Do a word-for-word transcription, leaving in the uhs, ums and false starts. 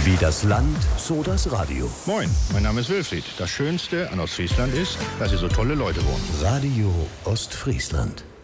Wie das Land, so das Radio. Moin, mein Name ist Wilfried. Das Schönste an Ostfriesland ist, dass hier so tolle Leute wohnen. Radio Ostfriesland.